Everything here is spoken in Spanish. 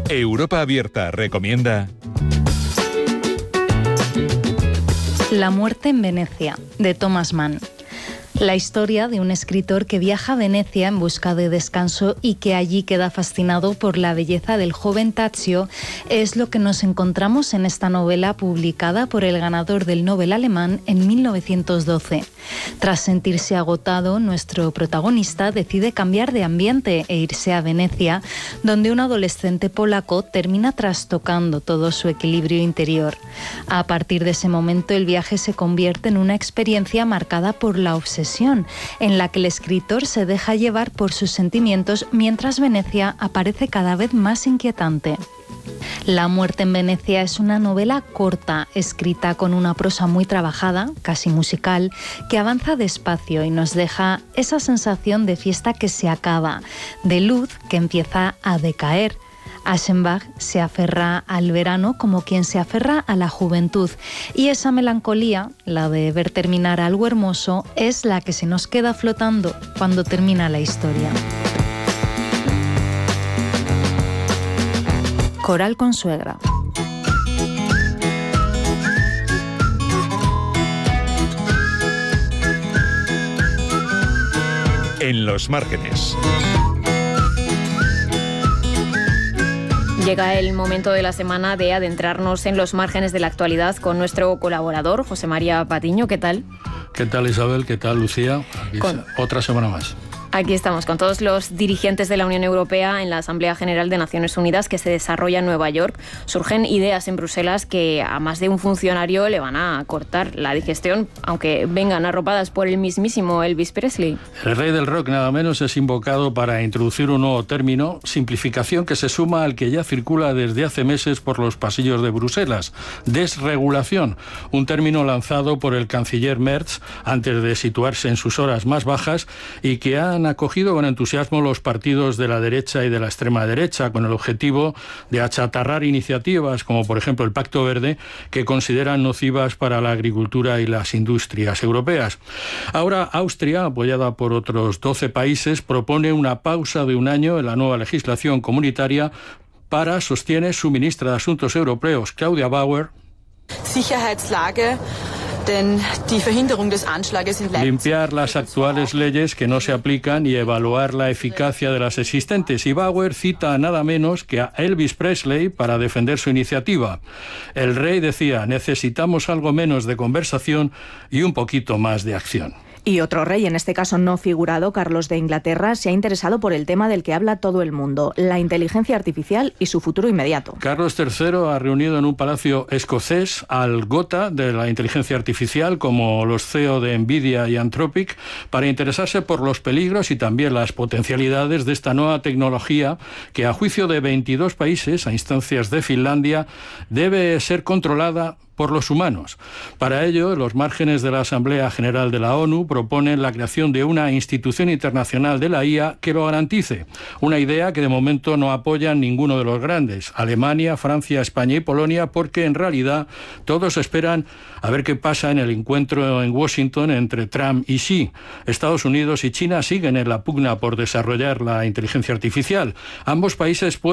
Europa Abierta recomienda... La muerte en Venecia, de Thomas Mann. La historia de un escritor que viaja a Venecia en busca de descanso y que allí queda fascinado por la belleza del joven Tadzio es lo que nos encontramos en esta novela publicada por el ganador del Nobel alemán en 1912. Tras sentirse agotado, nuestro protagonista decide cambiar de ambiente e irse a Venecia, donde un adolescente polaco termina trastocando todo su equilibrio interior. A partir de ese momento, el viaje se convierte en una experiencia marcada por la obsesión, en la que el escritor se deja llevar por sus sentimientos mientras Venecia aparece cada vez más inquietante. La muerte en Venecia es una novela corta, escrita con una prosa muy trabajada, casi musical, que avanza despacio y nos deja esa sensación de fiesta que se acaba, de luz que empieza a decaer. Aschenbach se aferra al verano como quien se aferra a la juventud, y esa melancolía, la de ver terminar algo hermoso, es la que se nos queda flotando cuando termina la historia. Coral Consuegra. En los márgenes. Llega el momento de la semana de adentrarnos en los márgenes de la actualidad con nuestro colaborador, José María Patiño. ¿Qué tal? ¿Qué tal, Isabel? ¿Qué tal, Lucía? Otra semana más. Aquí estamos con todos los dirigentes de la Unión Europea en la Asamblea General de Naciones Unidas que se desarrolla en Nueva York. Surgen ideas en Bruselas que a más de un funcionario le van a cortar la digestión, aunque vengan arropadas por el mismísimo Elvis Presley. El rey del rock nada menos es invocado para introducir un nuevo término, simplificación, que se suma al que ya circula desde hace meses por los pasillos de Bruselas: desregulación, un término lanzado por el canciller Merz antes de situarse en sus horas más bajas y que han acogido con entusiasmo los partidos de la derecha y de la extrema derecha, con el objetivo de achatarrar iniciativas como por ejemplo el Pacto Verde, que consideran nocivas para la agricultura y las industrias europeas. Ahora Austria, apoyada por otros 12 países, propone una pausa de un año en la nueva legislación comunitaria para, sostiene su ministra de Asuntos Europeos, Claudia Bauer, limpiar las actuales leyes que no se aplican y evaluar la eficacia de las existentes. Y Bauer cita nada menos que a Elvis Presley para defender su iniciativa. El rey decía: necesitamos algo menos de conversación y un poquito más de acción. Y otro rey, en este caso no figurado, Carlos de Inglaterra, se ha interesado por el tema del que habla todo el mundo: la inteligencia artificial y su futuro inmediato. Carlos III ha reunido en un palacio escocés al gota de la inteligencia artificial, como los CEO de Nvidia y Anthropic, para interesarse por los peligros y también las potencialidades de esta nueva tecnología que, a juicio de 22 países, a instancias de Finlandia, debe ser controlada por los humanos. Para ello, los márgenes de la Asamblea General de la ONU proponen la creación de una institución internacional de la IA que lo garantice. Una idea que de momento no apoyan ninguno de los grandes: Alemania, Francia, España y Polonia, porque en realidad todos esperan a ver qué pasa en el encuentro en Washington entre Trump y Xi. Estados Unidos y China siguen en la pugna por desarrollar la inteligencia artificial. Ambos países